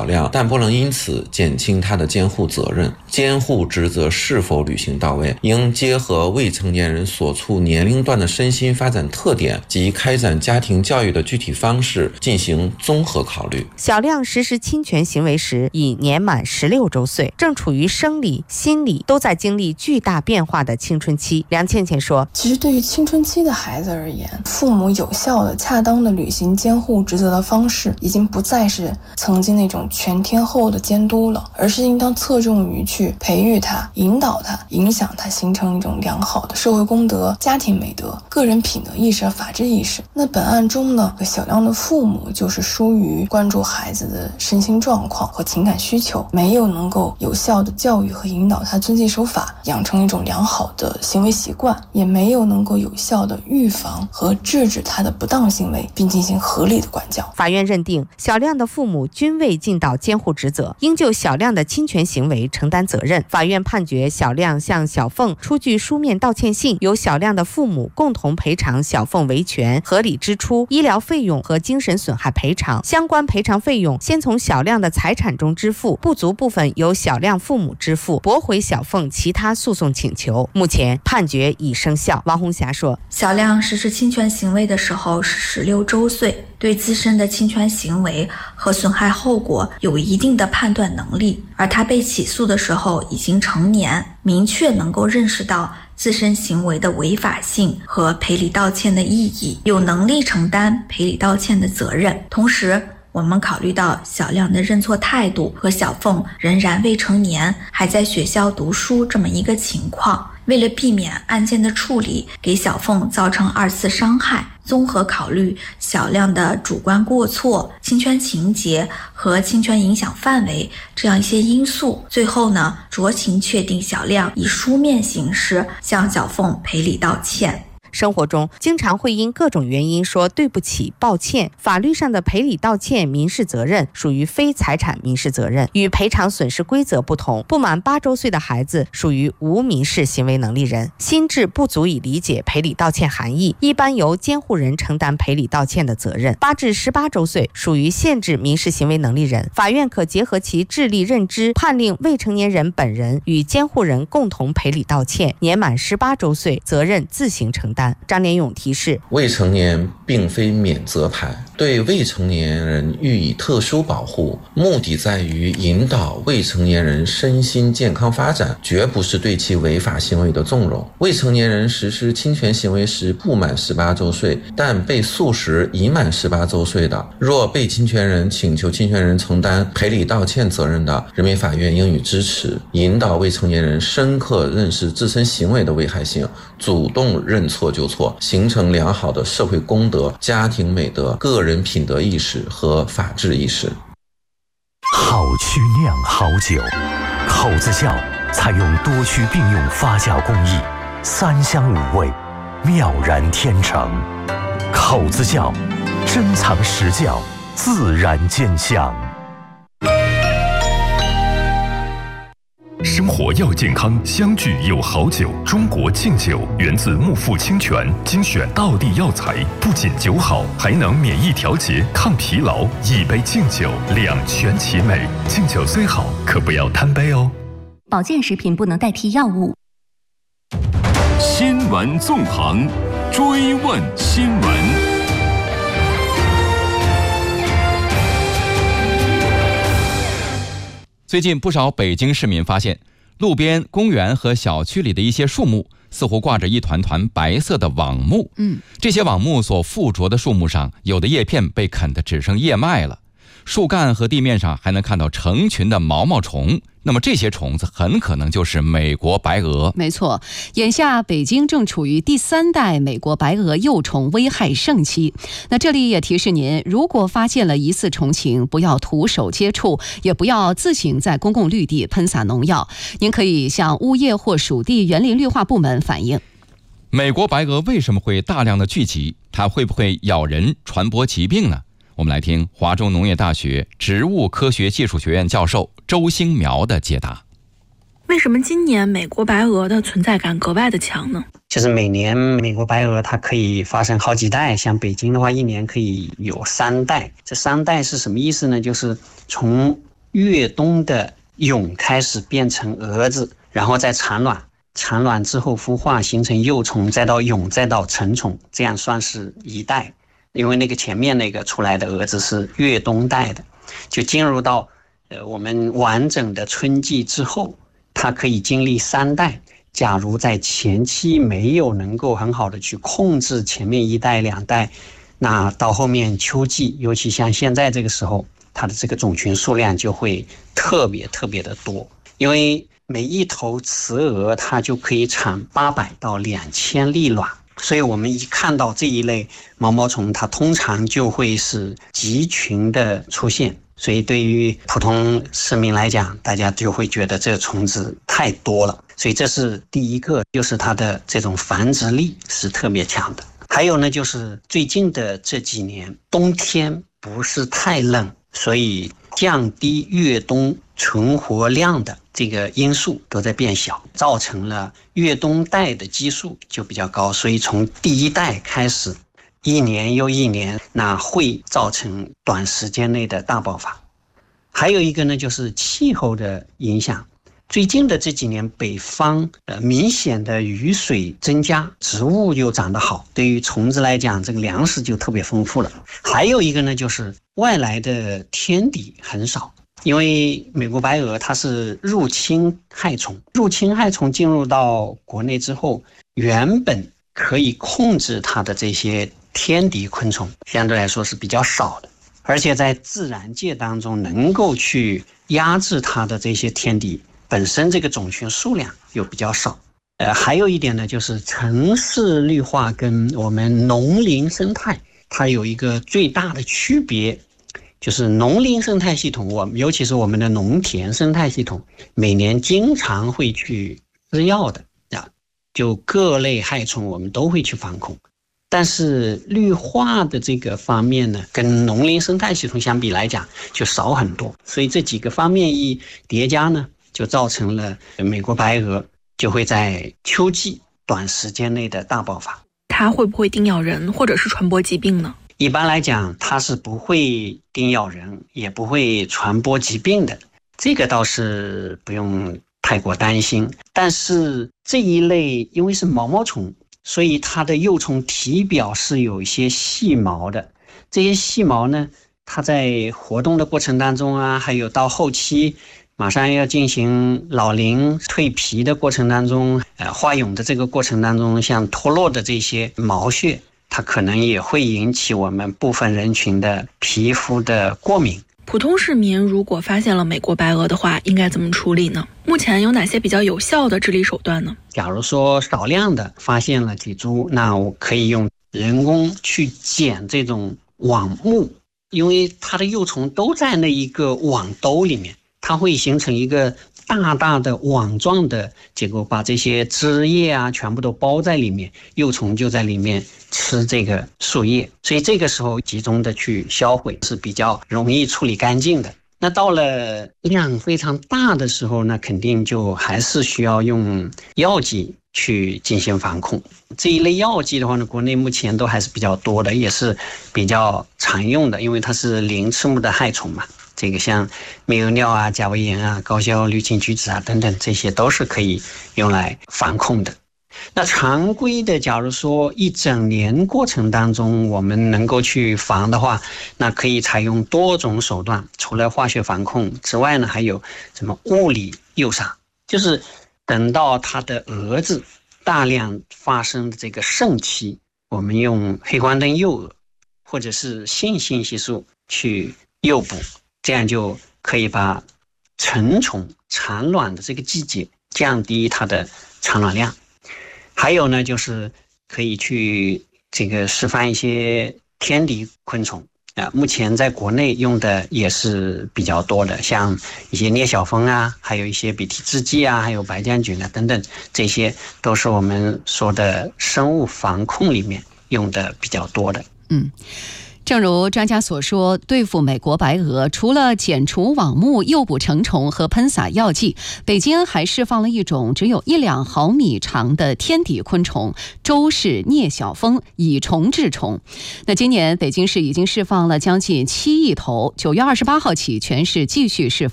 小亮，但不能因此减轻他的监护责任。监护职责是否履行到位，应结合未成年人所处年龄段的身心发展特点及开展家庭教育的具体方式进行综合考虑。 小亮实施侵权行为时已年满16周岁，正处于生理、心理都在经历巨大变化的青春期。梁倩倩说， 其实对于青春期的孩子而言，父母有效的、恰当的履行监护职责的方式已经不再是曾经那种全天候的监督了，而是应当侧重于去培育他、引导他、影响他，形成一种良好的社会公德、家庭美德、个人品德意识和法治意识。那本案中呢，小亮的父母就是疏于关注孩子的身心状况和情感需求，没有能够有效的教育和引导他遵纪守法，养成一种良好的行为习惯，也没有能够有效的预防和制止他的不当行为，并进行合理的管教。 法院认定小亮的父母均未尽到监护职责，应就小亮的侵权行为承担责任。法院判决小亮向小凤出具书面道歉信，由小亮的父母共同赔偿小凤维权、合理支出、医疗费用和精神损害赔偿。相关赔偿费用先从小亮的财产中支付，不足部分由小亮父母支付，驳回小凤其他诉讼请求。目前判决已生效。王红霞说， 小亮实施侵权行为的时候是16周岁，对自身的侵权行为和损害后果有一定的判断能力，而他被起诉的时候已经成年，明确能够认识到自身行为的违法性和赔礼道歉的意义，有能力承担赔礼道歉的责任。同时我们考虑到小亮的认错态度和小凤仍然未成年，还在学校读书这么一个情况，为了避免案件的处理给小凤造成2次伤害，综合考虑小亮的主观过错、侵权情节和侵权影响范围这样一些因素，最后呢，酌情确定小亮以书面形式向小凤赔礼道歉。 生活中经常会因各种原因说对不起、抱歉。法律上的赔礼道歉民事责任属于非财产民事责任，与赔偿损失规则不同。不满8周岁的孩子属于无民事行为能力人，心智不足以理解赔礼道歉含义，一般由监护人承担赔礼道歉的责任。8至18周岁属于限制民事行为能力人，法院可结合其智力认知，判令未成年人本人与监护人共同赔礼道歉，年满18周岁责任自行承担。张连勇提示， 未成年并非免责牌，对未成年人予以特殊保护，目的在于引导未成年人身心健康发展，绝不是对其违法行为的纵容。未成年人实施侵权行为时不满18周岁，但被诉时已满18周岁的，若被侵权人请求侵权人承担赔礼道歉责任的，人民法院应予支持，引导未成年人深刻认识自身行为的危害性，主动认错就错，形成良好的社会公德、家庭美德、个人品德意识和法治意识。 好曲酿好酒，口子窖采用多区并用发酵工艺，3香5味，妙然天成。口子窖珍藏实窖，自然见香。 生活要健康，相聚有好酒。中国敬酒源自木富清泉，精选道地药材，不仅酒好，还能免疫调节、抗疲劳。一杯敬酒，两全其美。敬酒虽好，可不要贪杯哦。 保健食品不能代替药物。 新闻纵横，追问新闻。 最近不少北京市民发现，路边、公园和小区里的一些树木似乎挂着一团团白色的网目。这些网目所附着的树木上，有的叶片被啃得只剩叶脉了，树干和地面上还能看到成群的毛毛虫。那么这些虫子很可能就是美国白蛾。 没错，眼下北京正处于第3代美国白蛾幼虫危害盛期。那这里也提示您，如果发现了疑似虫情，不要徒手接触，也不要自行在公共绿地喷洒农药。您可以向物业或属地园林绿化部门反映。 美国白蛾为什么会大量的聚集？它会不会咬人传播疾病呢？我们来听华中农业大学植物科学技术学院教授周兴苗的解答。 为什么今年美国白蛾的存在感格外的强呢？ 就是每年美国白蛾它可以发生好几代，像北京的话，一年可以有3代。这3代是什么意思呢？就是从越冬的蛹开始变成蛾子，然后再产卵，产卵之后孵化形成幼虫，再到蛹，再到成虫，这样算是一代。因为那个前面那个出来的蛾子是越冬代的，就进入到我们完整的春季之后，它可以经历3代。假如在前期没有能够很好的去控制前面1代2代，那到后面秋季，尤其像现在这个时候，它的这个种群数量就会特别的多。因为每一头雌蛾它就可以产800到2000粒卵，所以我们一看到这一类毛毛虫，它通常就会是集群的出现，所以对于普通市民来讲，大家就会觉得这个虫子太多了，所以这是第一个，就是它的这种繁殖力是特别强的。还有呢，就是最近的这几年冬天不是太冷，所以降低越冬存活量的这个因素都在变小，造成了越冬代的基数就比较高，所以从第1代开始1年又1年，那会造成短时间内的大爆发。还有一个呢，就是气候的影响。最近的这几年北方明显的雨水增加，植物又长得好，对于虫子来讲，这个粮食就特别丰富了。还有一个呢，就是外来的天敌很少，因为美国白蛾它是入侵害虫，入侵害虫进入到国内之后，原本可以控制它的这些天敌昆虫相对来说是比较少的，而且在自然界当中能够去压制它的这些天敌，本身这个种群数量又比较少。还有一点呢，就是城市绿化跟我们农林生态它有一个最大的区别，就是农林生态系统，尤其是我们的农田生态系统，每年经常会去施药的，就各类害虫我们都会去防控。但是绿化的这个方面呢，跟农林生态系统相比来讲就少很多，所以这几个方面一叠加呢，就造成了美国白蛾就会在秋季短时间内的大爆发。 它会不会叮咬人或者是传播疾病呢？ 一般来讲，它是不会叮咬人，也不会传播疾病的，这个倒是不用太过担心。但是这一类因为是毛毛虫，所以它的幼虫体表是有一些细毛的，这些细毛呢，它在活动的过程当中啊，还有到后期马上要进行老龄蜕皮的过程当中，化蛹的这个过程当中，像脱落的这些毛屑，它可能也会引起我们部分人群的皮肤的过敏。 普通市民如果发现了美国白蛾的话，应该怎么处理呢？目前有哪些比较有效的治理手段呢？ 假如说少量的发现了几株，那我可以用人工去剪这种网目，因为它的幼虫都在那一个网兜里面，它会形成一个大大的网状的结构，把这些枝叶啊全部都包在里面，幼虫就在里面吃这个树叶，所以这个时候集中的去销毁是比较容易处理干净的。那到了量非常大的时候呢，肯定就还是需要用药剂去进行防控。这一类药剂的话呢，国内目前都还是比较多的，也是比较常用的，因为它是鳞翅目的害虫嘛。这个像疟油尿啊、甲维盐啊、高效氯氰菊酯啊等等，这些都是可以用来防控的。那常规的，假如说一整年过程当中我们能够去防的话，那可以采用多种手段，除了化学防控之外呢，还有什么物理诱杀，就是等到它的蛾子大量发生的这个盛期，我们用黑光灯诱蛾或者是性信息素去诱捕，这样就可以把成虫产卵的这个季节降低它的产卵量。还有呢，就是可以去这个示范一些天敌昆虫目前在国内用的也是比较多的，像一些聂小蜂啊，还有一些比涕制剂啊，还有白将菌啊等等，这些都是我们说的生物防控里面用的比较多的。 正如专家所说，对付美国白蛾，除了剪除网目、诱捕成虫和喷洒药剂，北京还释放了一种只有1-2毫米长的天敌昆虫——周氏聂小蜂，以虫治虫。那今年北京市已经释放了将近7亿头，9月28号起，全市继续释放。